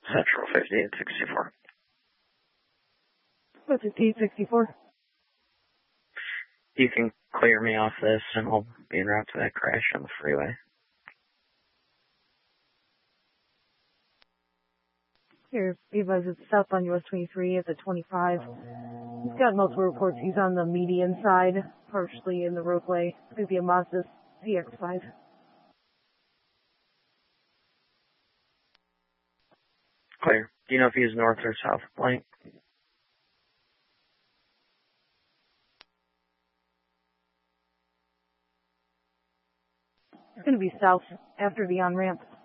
Central 5864. 5864. You can clear me off this and we'll be en route to that crash on the freeway. Here, Viva is south on US 23 at the 25. He's got multiple reports. He's on the median side, partially in the roadway. It's going to be a Mazda CX-5. Clear. Do you know if he's north or south of Blank? It's going to be south after the on-ramp.